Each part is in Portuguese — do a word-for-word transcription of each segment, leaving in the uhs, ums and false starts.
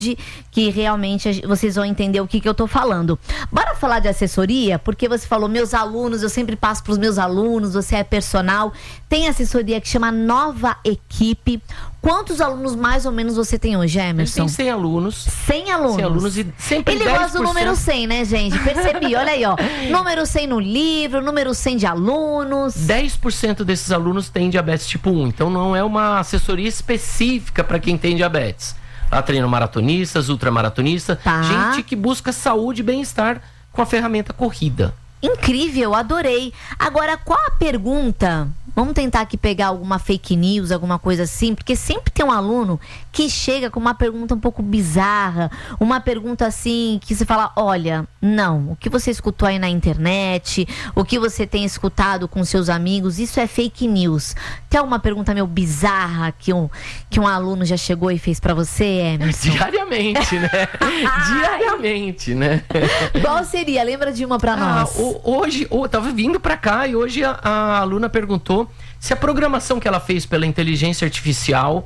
que realmente vocês vão entender o que, que eu tô falando. Bora falar de assessoria? Porque você falou, meus alunos, eu sempre passo pros meus alunos, você é personal. Tem assessoria que chama Nova Equipe. Quantos alunos mais ou menos você tem hoje, Emerson? Tem cem alunos. cem alunos? cem alunos e sempre Ele dez por cento. gosta do número cem, né, gente? Percebi, olha aí, ó. Número cem no livro, número cem de alunos. dez por cento desses alunos têm diabetes tipo um. Então não é uma assessoria específica para quem tem diabetes. Lá treino maratonistas, ultramaratonistas, Tá. gente que busca saúde e bem-estar com a ferramenta corrida. Incrível, adorei. Agora, qual a pergunta? Vamos tentar aqui pegar alguma fake news, alguma coisa assim, porque sempre tem um aluno que chega com uma pergunta um pouco bizarra, uma pergunta assim, que você fala, olha, não, o que você escutou aí na internet, o que você tem escutado com seus amigos, isso é fake news. Tem alguma pergunta meio bizarra que um, que um aluno já chegou e fez pra você, Emerson? Diariamente, né? Diariamente, né? Qual seria? Lembra de uma pra Ah, nós? o- hoje, eu tava vindo pra cá e hoje a, a aluna perguntou se a programação que ela fez pela inteligência artificial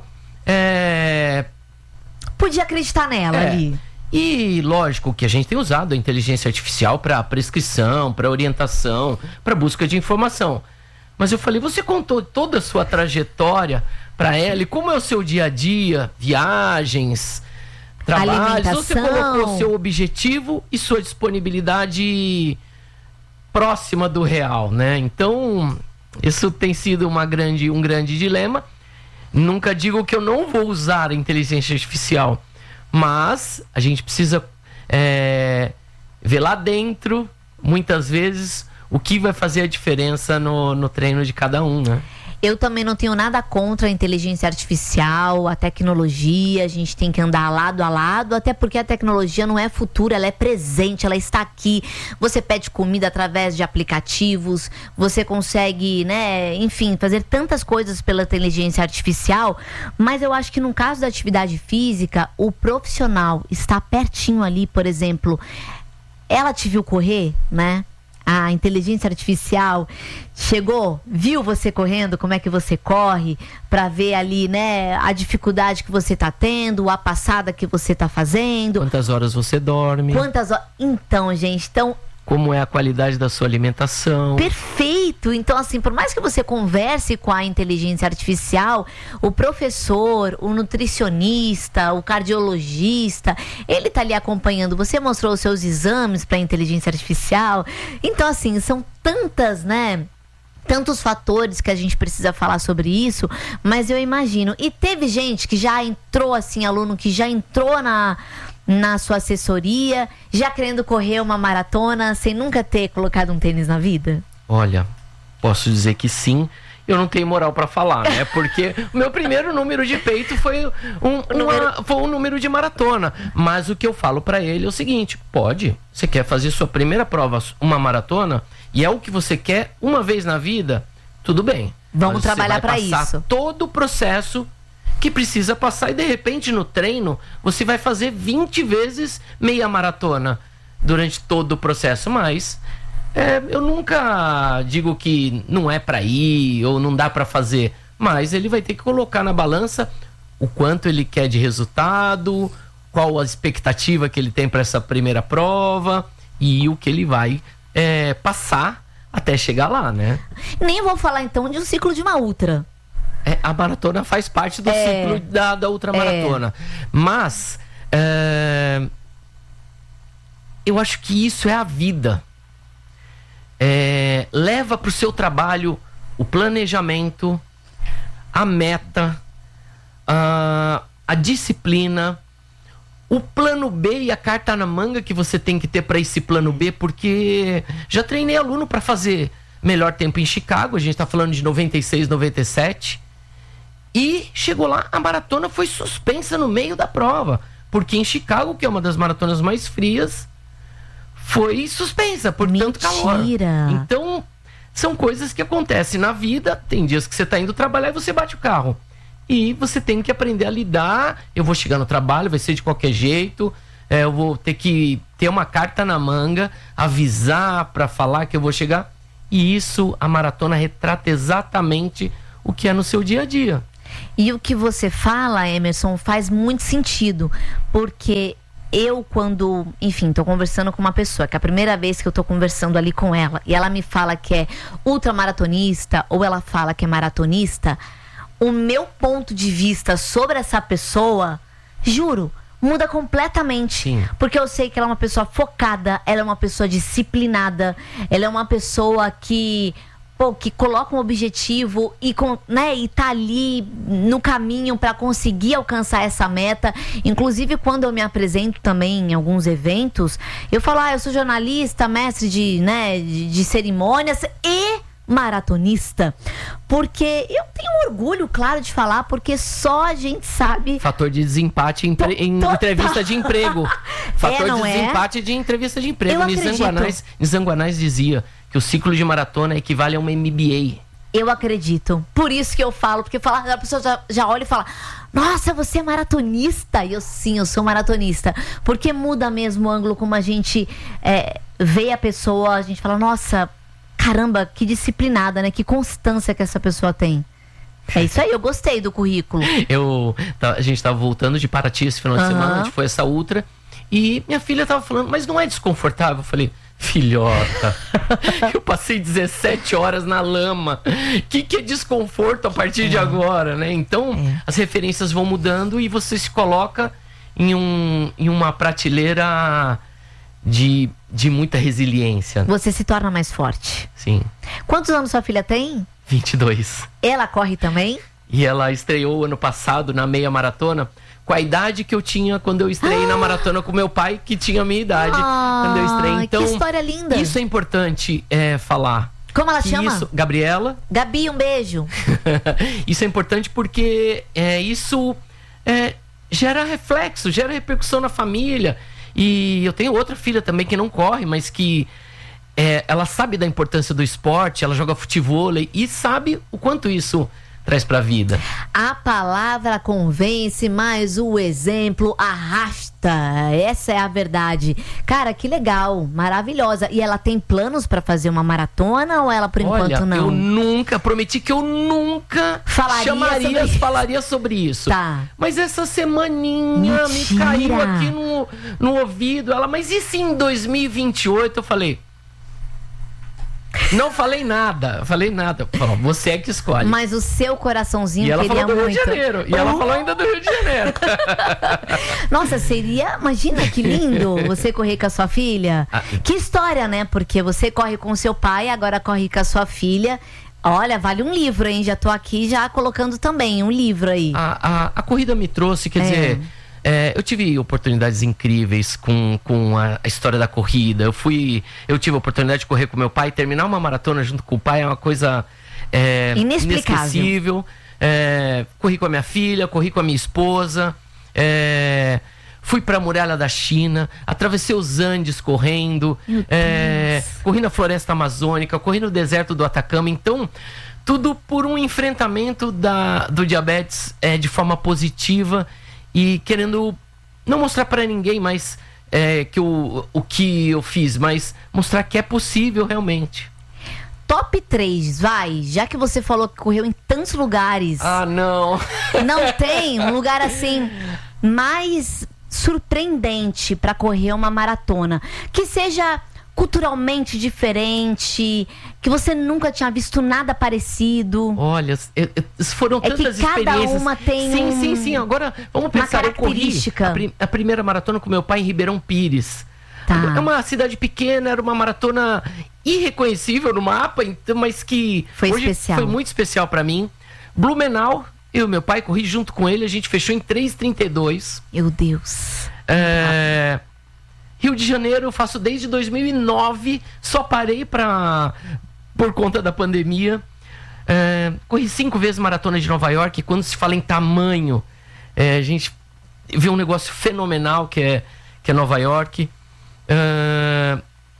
é... Podia acreditar nela É. ali. E lógico que a gente tem usado a inteligência artificial para prescrição, para orientação, para busca de informação. Mas eu falei, você contou toda a sua trajetória para ela e como é o seu dia a dia, viagens, trabalhos, ou você Alimentação. colocou seu objetivo e sua disponibilidade próxima do real, né? Então, isso tem sido uma grande, um grande dilema. Nunca digo que eu não vou usar a inteligência artificial, mas a gente precisa é, ver lá dentro, muitas vezes, o que vai fazer a diferença no, no treino de cada um, né? Eu também não tenho nada contra a inteligência artificial, a tecnologia, a gente tem que andar lado a lado, até porque a tecnologia não é futuro, ela é presente, ela está aqui. Você pede comida através de aplicativos, você consegue, né, enfim, fazer tantas coisas pela inteligência artificial, mas eu acho que no caso da atividade física, o profissional está pertinho ali, por exemplo, ela te viu correr, né? A inteligência artificial chegou, viu você correndo, como é que você corre, para ver ali, né, a dificuldade que você tá tendo, a passada que você tá fazendo. Quantas horas você dorme, Quantas horas. Então, gente, então, como é a qualidade da sua alimentação. perfeito. Então, assim, por mais que você converse com a inteligência artificial, o professor, o nutricionista, o cardiologista, ele tá ali acompanhando. Você mostrou os seus exames para a inteligência artificial. Então, assim, são tantas, né? Tantos fatores que a gente precisa falar sobre isso, mas eu imagino. E teve gente que já entrou, assim, aluno que já entrou na, na sua assessoria, já querendo correr uma maratona, sem nunca ter colocado um tênis na vida? Olha, posso dizer que sim. Eu não tenho moral pra falar, né? Porque o meu primeiro número de peito foi um, uma, foi um número de maratona. Mas o que eu falo pra ele é o seguinte: pode, você quer fazer sua primeira prova, uma maratona, e é o que você quer uma vez na vida, tudo bem. Vamos Mas você trabalhar vai pra passar isso. todo o processo que precisa passar, e de repente no treino você vai fazer vinte vezes meia maratona durante todo o processo. Mas é, eu nunca digo que não é pra ir ou não dá pra fazer, mas ele vai ter que colocar na balança o quanto ele quer de resultado, qual a expectativa que ele tem para essa primeira prova e o que ele vai é, passar até chegar lá, né? Nem vou falar então de um ciclo de uma ultra. É, a maratona faz parte do É. ciclo da, da ultramaratona. Mas é, eu acho que isso é a vida. É, leva para o seu trabalho o planejamento, a meta, a, a disciplina, o plano B e a carta na manga que você tem que ter para esse plano B, porque já treinei aluno para fazer melhor tempo em Chicago, a gente está falando de noventa e seis, noventa e sete, e chegou lá, a maratona foi suspensa no meio da prova, porque em Chicago, que é uma das maratonas mais frias, foi suspensa por tanto calor. Mentira. Então, são coisas que acontecem na vida. Tem dias que você está indo trabalhar e você bate o carro. E você tem que aprender a lidar. Eu vou chegar no trabalho, vai ser de qualquer jeito. É, eu vou ter que ter uma carta na manga, avisar para falar que eu vou chegar. E isso, a maratona retrata exatamente o que é no seu dia a dia. E o que você fala, Emerson, faz muito sentido, porque eu quando, enfim, tô conversando com uma pessoa, que é a primeira vez que eu tô conversando ali com ela, e ela me fala que é ultramaratonista, ou ela fala que é maratonista, o meu ponto de vista sobre essa pessoa, juro, muda completamente. Sim. Porque eu sei que ela é uma pessoa focada, ela é uma pessoa disciplinada, ela é uma pessoa que... Pô, que coloca um objetivo e, com, né, e tá ali no caminho para conseguir alcançar essa meta. Inclusive, quando eu me apresento também em alguns eventos, eu falo, ah, eu sou jornalista, mestre de, né, de, de cerimônias e maratonista. Porque eu tenho orgulho, claro, de falar, porque só a gente sabe... Fator de desempate em, entre... em entrevista de emprego. Fator É, não de é? desempate de entrevista de emprego. Eu Nizanguanais, Nizanguanais dizia que o ciclo de maratona equivale a uma M B A. Eu acredito. Por isso que eu falo, porque fala, a pessoa já, já olha e fala, nossa, você é maratonista? E eu, sim, eu sou maratonista. Porque muda mesmo o ângulo como a gente é, vê a pessoa, a gente fala, nossa, caramba, que disciplinada, né? Que constância que essa pessoa tem. É isso aí, eu gostei do currículo. Eu, tá, a gente tava voltando de Paraty esse final de Aham. semana, a gente foi essa ultra, e minha filha tava falando, mas não é desconfortável? Eu falei, filhota, eu passei dezessete horas na lama. O que, que é desconforto a partir é. de agora, né? Então, É. as referências vão mudando e você se coloca em, um, em uma prateleira de, de muita resiliência. Você se torna mais forte. Sim, Quantos anos sua filha tem? vinte e dois. Ela corre também? E ela estreou ano passado na meia maratona com a idade que eu tinha quando eu estreiei Ah! na maratona com meu pai, que tinha a minha idade Ah, quando eu estreiei. Então, que história linda. isso é importante é, falar. Como ela Que chama? Isso, Gabriela. Gabi, um beijo. Isso é importante porque é, isso é, gera reflexo, gera repercussão na família. E eu tenho outra filha também que não corre, mas que é, ela sabe da importância do esporte, ela joga futevôlei e sabe o quanto isso traz pra vida. A palavra convence, mas o exemplo arrasta. Essa é a verdade. Cara, que legal, maravilhosa. E ela tem planos pra fazer uma maratona ou ela por Olha, enquanto não? eu nunca, prometi que eu nunca Falaria chamaria, sobre isso. falaria sobre isso. Tá. Mas essa semaninha Mentira. me caiu aqui no, no ouvido. Ela, mas e se em dois mil e vinte e oito? Eu falei... Não falei nada, falei nada. Falou, você é que escolhe. Mas o seu coraçãozinho E ela queria falou do muito. Rio de Janeiro. E ela Oh. falou ainda do Rio de Janeiro. Nossa, seria... Imagina que lindo você correr com a sua filha. Ah. Que história, né? Porque você corre com o seu pai, agora corre com a sua filha. Olha, vale um livro, hein? Já tô aqui já colocando também um livro aí. A, a, a corrida me trouxe, quer É. dizer... É, eu tive oportunidades incríveis com, com a, a história da corrida. Eu fui, eu tive a oportunidade de correr com meu pai. Terminar uma maratona junto com o pai é uma coisa é, Inexplicável. inesquecível. É, corri com a minha filha, corri com a minha esposa. É, fui para a Muralha da China, atravessei os Andes correndo. Meu É, Deus. corri na Floresta Amazônica, corri no deserto do Atacama. Então, tudo por um enfrentamento da, do diabetes é, de forma positiva. E querendo não mostrar para ninguém mais é, que o, o que eu fiz, mas mostrar que é possível realmente. Top três, vai. Já que você falou que correu em tantos lugares, Ah, não. não tem um lugar assim mais surpreendente pra correr uma maratona? Que seja culturalmente diferente, que você nunca tinha visto nada parecido. Olha, eu- eu- foram É que tantas cada experiências. uma tem Sim, um- sim, sim. Agora, vamos uma pensar, eu corri característica. a, prim- a primeira maratona com meu pai em Ribeirão Pires. Tá. É uma cidade pequena, era uma maratona irreconhecível no mapa, então, mas que Foi hoje especial. foi muito especial para mim. Blumenau, eu e meu pai corri junto com ele, a gente fechou em três e trinta e dois. Meu Deus. É, Rio de Janeiro eu faço desde dois mil e nove, só parei pra, por conta da pandemia. É, corri cinco vezes maratona de Nova York, e quando se fala em tamanho, é, a gente vê um negócio fenomenal que é, que é Nova York. É,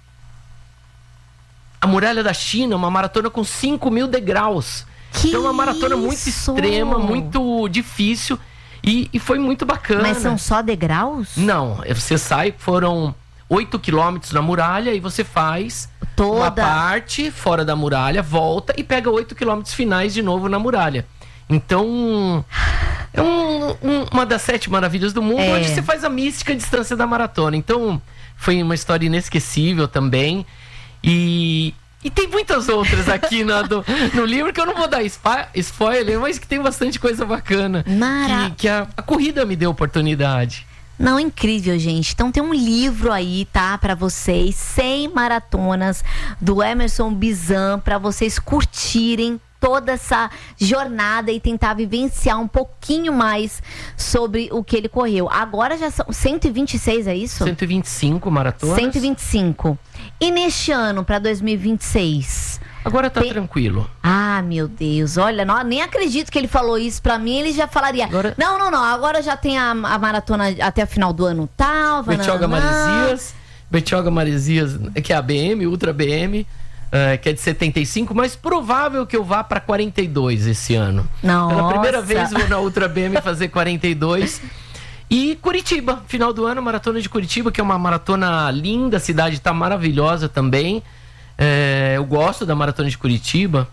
a Muralha da China, uma maratona com cinco mil degraus. Que então é uma maratona muito isso? extrema, muito difícil, e, e foi muito bacana. Mas são só degraus? Não, você sai, foram oito quilômetros na muralha e você faz Toda. uma parte fora da muralha, volta e pega oito quilômetros finais de novo na muralha. Então, é um, um, uma das sete maravilhas do mundo, É. onde você faz a mística distância da maratona. Então, foi uma história inesquecível também. E, e tem muitas outras aqui no, do, no livro, que eu não vou dar spa, spoiler, mas que tem bastante coisa bacana. Mara- Que, que a, a corrida me deu oportunidade. Não, incrível, gente. Então tem um livro aí, tá? Pra vocês, cem maratonas do Emerson Bizan, pra vocês curtirem toda essa jornada e tentar vivenciar um pouquinho mais sobre o que ele correu. Agora já são cento e vinte e seis, é isso? cento e vinte e cinco maratonas. cento e vinte e cinco. E neste ano, pra dois mil e vinte e seis? Agora tá Tem- tranquilo. Ah, meu Deus, olha, não, nem acredito que ele falou isso pra mim, ele já falaria. Agora- Não, não, não, agora já tem a, a maratona até o final do ano tal. Betioga vananã. Maresias, Betioga Maresias, que é a B M, Ultra B M, eh, que é de setenta e cinco, mas provável que eu vá para quarenta e dois esse ano. Nossa. Pela primeira vez vou na Ultra B M fazer quarenta e dois. E Curitiba, final do ano, maratona de Curitiba, que é uma maratona linda, a cidade tá maravilhosa também. Eh, eu gosto da maratona de Curitiba.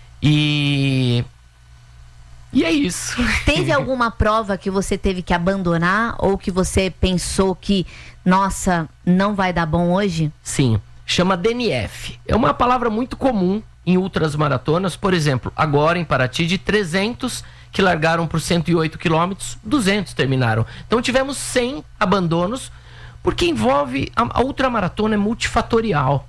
E E é isso. Teve alguma prova que você teve que abandonar ou que você pensou que, nossa, não vai dar bom hoje? Sim, chama D N F. É uma palavra muito comum em ultras maratonas. Por exemplo, agora em Paraty, de trezentos que largaram por cento e oito quilômetros, duzentos terminaram. Então tivemos cem abandonos, porque envolve... A, a ultramaratona é multifatorial.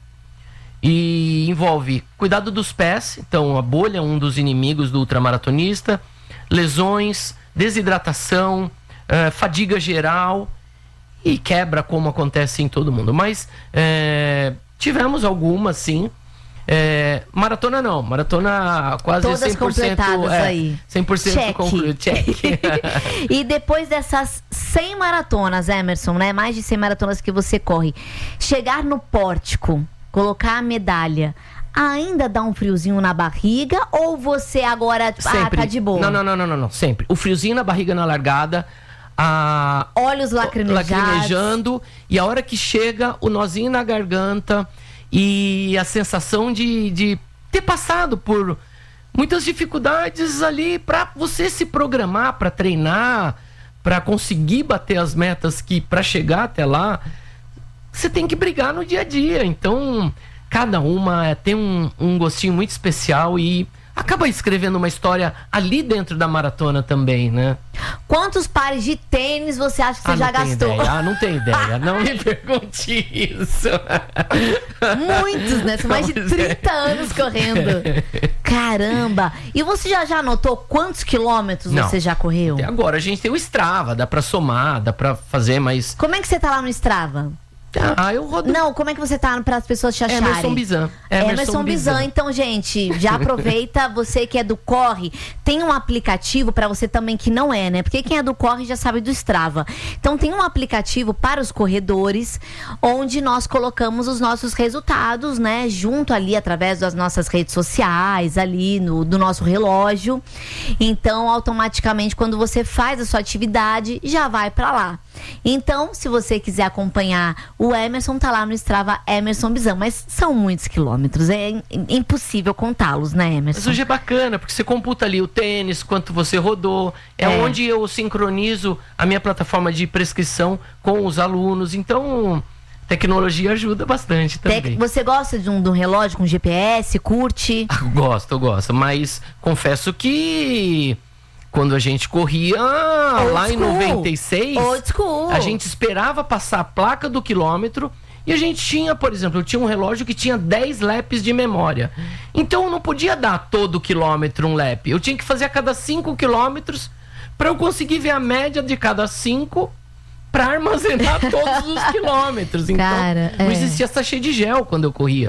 E envolve cuidado dos pés, então a bolha é um dos inimigos do ultramaratonista, lesões, desidratação, eh, fadiga geral e quebra, como acontece em todo mundo. Mas eh, tivemos algumas, sim. Eh, maratona não, maratona quase Todas cem por cento, completadas é, aí. cem por cento Check. concluído. Check. E depois dessas cem maratonas, Emerson, né? Mais de cem maratonas que você corre, chegar no pórtico, colocar a medalha, ainda dá um friozinho na barriga? Ou você agora, ah, Sempre. tá de boa? Não, não, não, não, não, não, sempre. O friozinho na barriga na largada, a Olhos lacrimejados. lacrimejando, e a hora que chega, o nozinho na garganta e a sensação de, de ter passado por muitas dificuldades ali para você se programar, para treinar, para conseguir bater as metas que para chegar até lá, você tem que brigar no dia a dia. Então, cada uma tem um, um gostinho muito especial e acaba escrevendo uma história ali dentro da maratona também, né? Quantos pares de tênis você acha que você ah, já não tenho gastou? Ideia. Ah, não tenho ideia. Não me pergunte isso. Muitos, né? São mais de trinta anos correndo. Caramba! E você já, já anotou quantos quilômetros Não. você já correu? Até agora a gente tem o Strava, dá pra somar, dá pra fazer, mas... Como é que você tá lá no Strava? Ah, eu rodo... Não, como é que você tá para as pessoas te acharem? Emerson Bizan. Emerson, Emerson Bizan. Bizan. Então, gente, já aproveita, você que é do Corre, tem um aplicativo para você também que não é, né? Porque quem é do Corre já sabe do Strava. Então, tem um aplicativo para os corredores, onde nós colocamos os nossos resultados, né? Junto ali, através das nossas redes sociais, ali no, do nosso relógio. Então, automaticamente, quando você faz a sua atividade, já vai para lá. Então, se você quiser acompanhar o Emerson, tá lá no Strava Emerson Bizan, mas são muitos quilômetros, é in- impossível contá-los, né, Emerson? Mas hoje é bacana, porque você computa ali o tênis, quanto você rodou. É, É. onde eu sincronizo a minha plataforma de prescrição com os alunos. Então, tecnologia ajuda bastante também. Tec- Você gosta de um, de um relógio com G P S? Curte? Ah, gosto, eu gosto. Mas confesso que quando a gente corria Old lá em school. noventa e seis, Old school. a gente esperava passar a placa do quilômetro e a gente tinha, por exemplo, eu tinha um relógio que tinha dez laps de memória. Então eu não podia dar todo quilômetro um lap. Eu tinha que fazer a cada cinco quilômetros para eu conseguir ver a média de cada cinco para armazenar todos os quilômetros. Então Cara, não é. existia sachê de gel quando eu corria.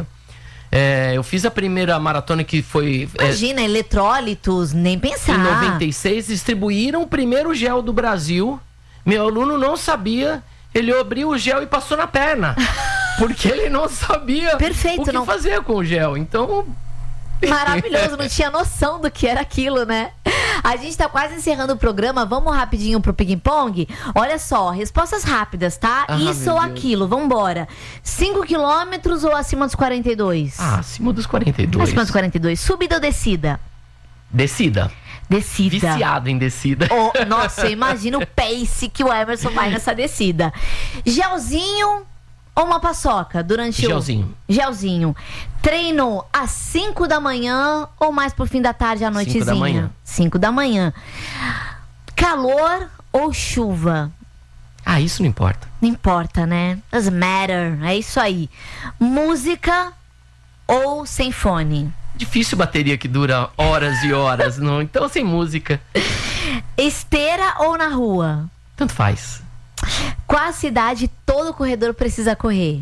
É, eu fiz a primeira maratona que foi... é, Imagina, eletrólitos, nem pensar. em noventa e seis, distribuíram o primeiro gel do Brasil. Meu aluno não sabia, ele abriu o gel e passou na perna. Porque ele não sabia Perfeito, o que não- fazer com o gel. Então, Maravilhoso, não tinha noção do que era aquilo, né? A gente tá quase encerrando o programa, vamos rapidinho pro ping-pong? Olha só, respostas rápidas, tá? Ah, Isso meu ou Deus. aquilo, vambora. cinco quilômetros ou acima dos quarenta e dois? ah, acima dos quarenta e dois. Acima dos quarenta e dois. Subida ou descida? Descida. Descida. Viciado em descida. Oh, nossa, eu imagino o pace que o Emerson vai nessa descida. Gelzinho ou uma paçoca durante Gelzinho. o... Gelzinho. Treino às cinco da manhã ou mais pro fim da tarde à noitezinha? cinco da manhã. cinco da manhã. Calor ou chuva? Ah, isso não importa. Não importa, né? Doesn't matter. É isso aí. Música ou sem fone? Difícil bateria que dura horas e horas, não? Então sem música. Esteira ou na rua? Tanto faz. Qual a cidade todo corredor precisa correr?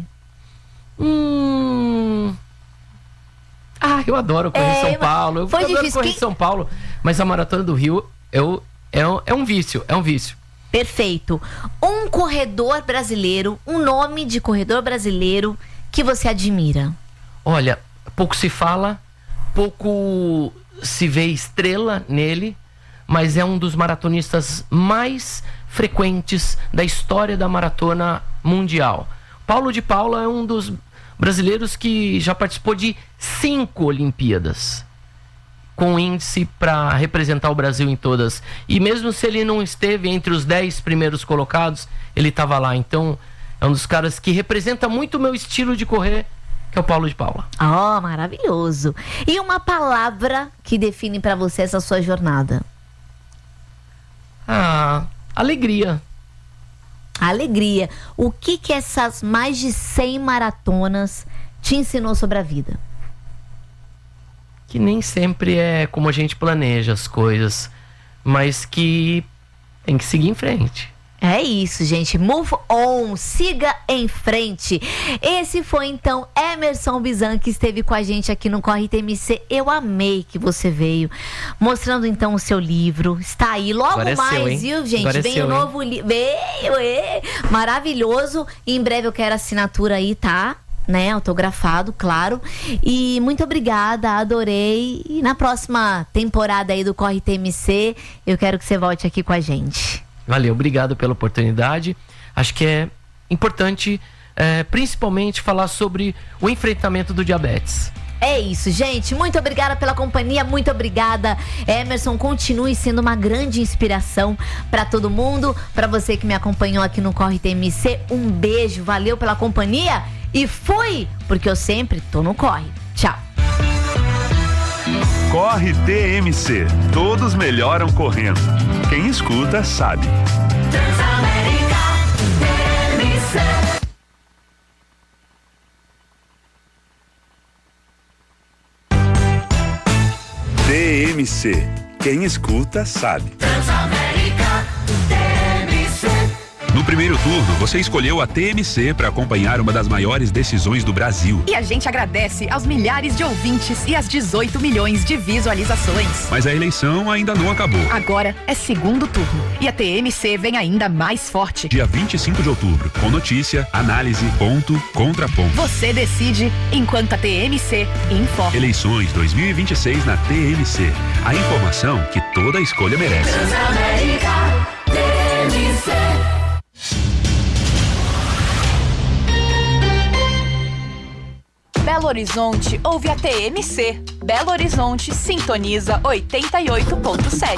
Hum... Ah, eu adoro correr É, São Paulo. Eu foi adoro difícil. correr Quem- São Paulo. Mas a Maratona do Rio eu, é, um, é um vício, é um vício. Perfeito. Um corredor brasileiro, um nome de corredor brasileiro que você admira. Olha, pouco se fala, pouco se vê estrela nele, mas é um dos maratonistas mais frequentes da história da maratona mundial. Paulo de Paula é um dos brasileiros que já participou de cinco Olimpíadas, com índice para representar o Brasil em todas. E mesmo se ele não esteve entre os dez primeiros colocados, ele estava lá. Então, é um dos caras que representa muito o meu estilo de correr, que é o Paulo de Paula. Oh, maravilhoso. E uma palavra que define pra você essa sua jornada? Ah, alegria. Alegria. O que que essas mais de cem maratonas te ensinou sobre a vida? Que nem sempre é como a gente planeja as coisas, mas que tem que seguir em frente. É isso, gente. Move on. Siga em frente. Esse foi, então, Emerson Bizan, que esteve com a gente aqui no Corre T M C. Eu amei que você veio. Mostrando, então, o seu livro. Está aí. Logo Agora é mais, seu, hein? viu, gente? Agora é Vem seu, o novo livro. Veio, é. Maravilhoso. E em breve eu quero assinatura aí, tá? Né, autografado, claro. E muito obrigada, adorei. E na próxima temporada aí do Corre T M C, eu quero que você volte aqui com a gente. Valeu, obrigado pela oportunidade. Acho que é importante, é, principalmente, falar sobre o enfrentamento do diabetes. É isso, gente. Muito obrigada pela companhia. Muito obrigada, Emerson. Continue sendo uma grande inspiração para todo mundo. Para você que me acompanhou aqui no Corre T M C, um beijo. Valeu pela companhia e fui, porque eu sempre tô no corre. Tchau. Corre T M C. Todos melhoram correndo. Quem escuta sabe. Transamérica T M C. T M C. Quem escuta sabe. Transamérica T M C. No primeiro turno, você escolheu a T M C para acompanhar uma das maiores decisões do Brasil. E a gente agradece aos milhares de ouvintes e às dezoito milhões de visualizações. Mas a eleição ainda não acabou. Agora é segundo turno e a T M C vem ainda mais forte. Dia vinte e cinco de outubro, com notícia, análise, ponto, contraponto. Você decide enquanto a T M C informa. Eleições dois mil e vinte e seis na T M C. A informação que toda escolha merece. Transamérica T M C. Belo Horizonte ouve a T M C. Belo Horizonte sintoniza oitenta e oito ponto sete.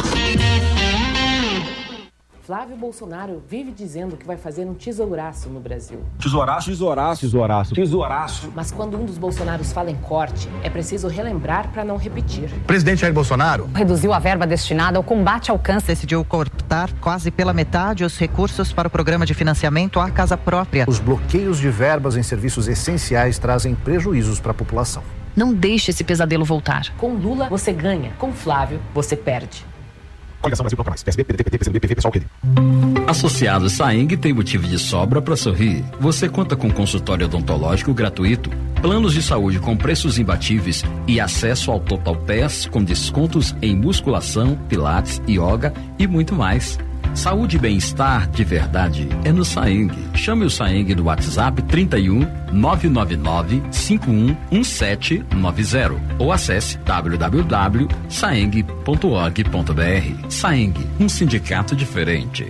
Flávio Bolsonaro vive dizendo que vai fazer um tesouraço no Brasil. Tesouraço, tesouraço, tesouraço, tesouraço. Mas quando um dos Bolsonaros fala em corte, é preciso relembrar para não repetir. O presidente Jair Bolsonaro reduziu a verba destinada ao combate ao câncer. Decidiu cortar quase pela metade os recursos para o programa de financiamento à casa própria. Os bloqueios de verbas em serviços essenciais trazem prejuízos para a população. Não deixe esse pesadelo voltar. Com Lula, você ganha. Com Flávio, você perde. Coligação Brasil Bloco Mais. P S B, P D T, P T, P C do B, P V, pessoal, P D. Associado Saeng tem motivo de sobra para sorrir. Você conta com consultório odontológico gratuito, planos de saúde com preços imbatíveis e acesso ao Total Pass com descontos em musculação, pilates, yoga e muito mais. Saúde e bem-estar de verdade é no Saeng. Chame o Saeng no WhatsApp trinta e um, nove nove nove, cinco um um sete nove zero ou acesse w w w ponto saeng ponto org ponto b r. Saeng, um sindicato diferente.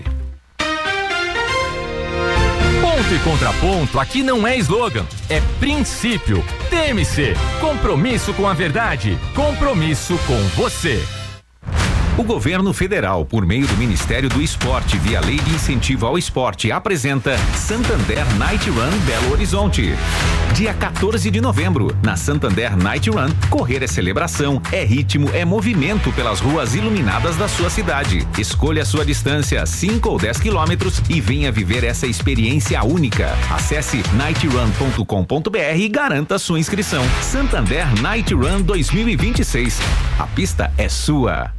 Ponto e contraponto aqui não é slogan, é princípio. T M C, compromisso com a verdade, compromisso com você. O governo federal, por meio do Ministério do Esporte, via Lei de Incentivo ao Esporte, apresenta Santander Night Run Belo Horizonte. Dia quatorze de novembro, na Santander Night Run, correr é celebração, é ritmo, é movimento pelas ruas iluminadas da sua cidade. Escolha a sua distância, cinco ou dez quilômetros, e venha viver essa experiência única. Acesse night run ponto com ponto b r e garanta sua inscrição. Santander Night Run dois mil e vinte e seis. A pista é sua.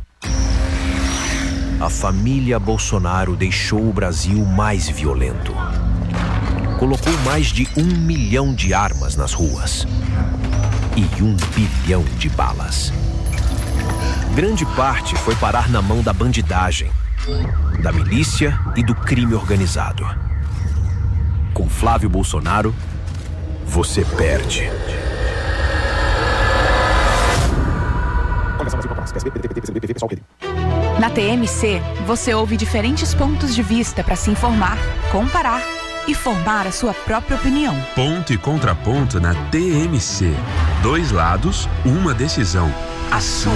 A família Bolsonaro deixou o Brasil mais violento. Colocou mais de um milhão de armas nas ruas e um bilhão de balas. Grande parte foi parar na mão da bandidagem, da milícia e do crime organizado. Com Flávio Bolsonaro, você perde. Na T M C, você ouve diferentes pontos de vista para se informar, comparar e formar a sua própria opinião. Ponto e contraponto na T M C. Dois lados, uma decisão. A sua